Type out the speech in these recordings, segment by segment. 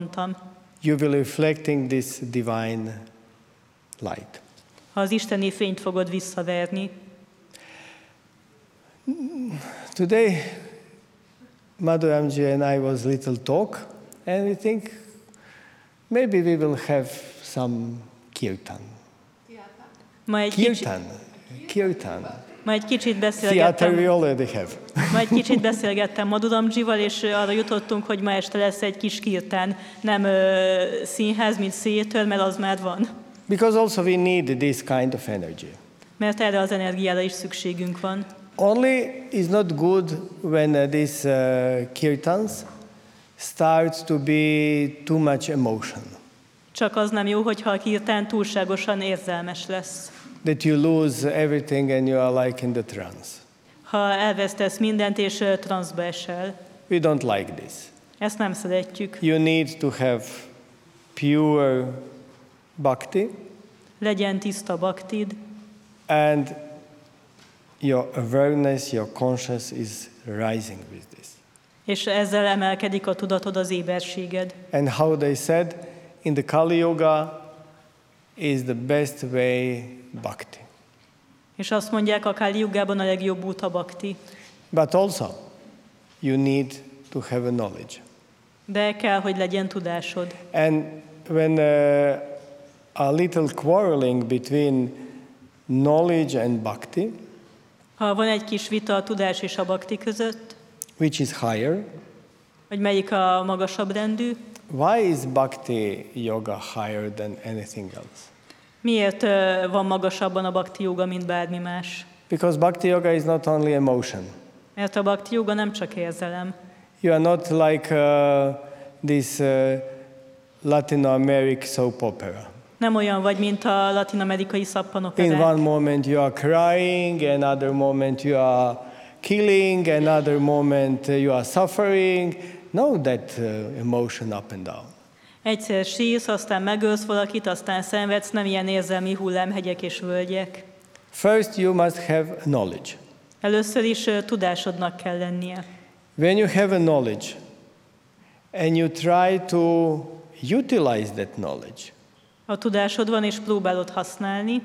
you will reflecting this divine light. Ha az isteni fényt fogod visszaverni. Today, Madhuramji and I was little talk, and we think maybe we will have some kirtan. Kirtan. Ma egy kicsit Theater we already have. beszélgettem Madhuramjival, és arra jutottunk, hogy ma este lesz egy kis kirtán, nem színház, mint theater, mert az már van. Because also we need this kind of energy. Mert erre az energiára is szükségünk van. Only is not good when these kirtans starts to be too much emotion. Csak az nem jó, hogyha a kirtán túlságosan érzelmes lesz. That you lose everything and you are like in the trance. Ha elvesztesz mindent és transzba esel. We don't like this. Ezt nem szeretjük. You need to have pure bhakti. Legyen tiszta baktid. And your awareness, your consciousness is rising with this. És ezzel emelkedik a tudatod, az éberséged. And how they said, in the Kali Yuga is the best way bhakti. És azt mondják, a Kali Yugában a legjobb út a bhakti. But also, you need to have a knowledge. De kell, hogy legyen tudásod. And when a little quarreling between knowledge and bhakti, ha van egy kis vita a tudás és a bhakti között, which is higher, hogy melyik a magasabb rendű, why is bhakti yoga higher than anything else? Miért van magasabban a bhakti yoga, mint bármi más? Because bhakti yoga is not only emotion. Mert a bhakti yoga nem csak érzelem. You are not like this Latin American soap opera. Nem olyan vagy, mint a latin-amerikai szappanoperák. In one moment you are crying, another moment you are killing, another moment you are suffering. No, that emotion up and down. Egyszer sírsz, aztán megölsz valakit, aztán szenvedsz, nem ilyen érzelmi hullámhegyek és völgyek. First you must have knowledge. Először is tudásodnak kell lennie. When you have a knowledge and you try to utilize that knowledge. Ha tudásod van és próbálod használni.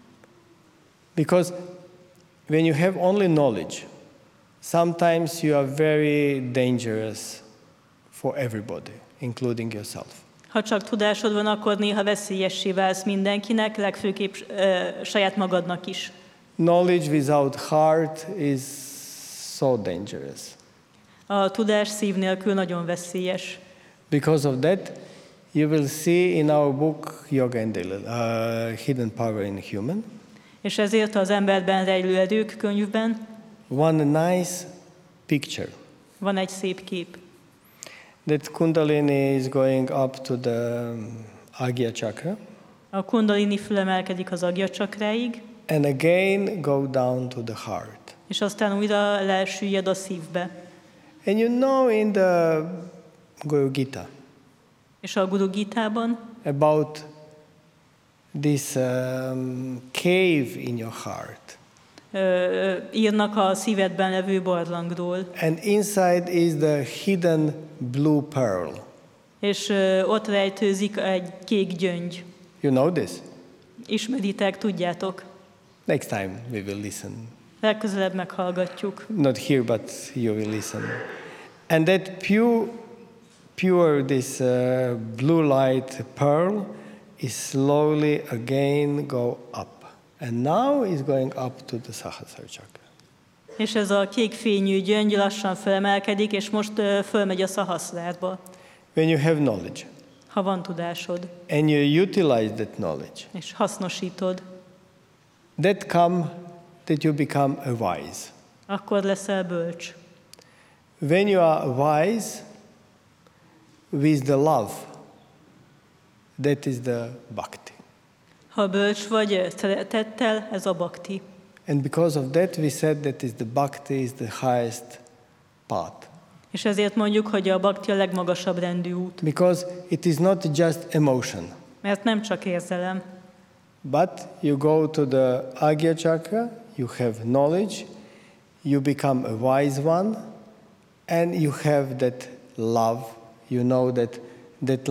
Because when you have only knowledge, sometimes you are very dangerous for everybody, including yourself. Ha csak tudásod van, akkor néha veszélyessé válsz mindenkinek, legfőképp saját magadnak is. Knowledge without heart is so dangerous. A tudás szív nélkül nagyon veszélyes. Because of that, you will see in our book Yoga and Hidden Power in Human. És ezért az emberben rejlő erők könyvben one nice picture. Van egy szép kép. That Kundalini is going up to the Agya chakra. A Kundalini fölemelkedik az Agya csakráig. And again go down to the heart. És aztán újra lesüllyed a szívbe. And you know in the Guru Gita. És a Guru Gitában about this cave in your heart. Írnak a szívedben levő barlangról. And inside is the hidden blue pearl. És ott rejtőzik egy kék gyöngy. You know this? Ismeritek, tudjátok. Next time we will listen. Legközelebb meghallgatjuk. Not here, but you will listen. And that pure this blue light pearl is slowly again go up. And now is going up to the Sahasrara chakra. És ez a kék fényű gyöngy lassan felemelkedik, és most fölmegy a Sahasrárba. When you have knowledge. Ha van tudásod. And you utilize that knowledge. És hasznosítod. That you become a wise. Akkor leszel bölcs. When you are wise with the love, that is the bhakti. Ha bölcs vagy szeretettel, ez a bhakti. And because of that we said that is the bhakti is the highest path. És ezért mondjuk, hogy a bhakti a legmagasabb rendű út. Because it is not just emotion. Mert nem csak érzelem. But you go to the Agya chakra, you have knowledge, you become a wise one, and you have that love. You know that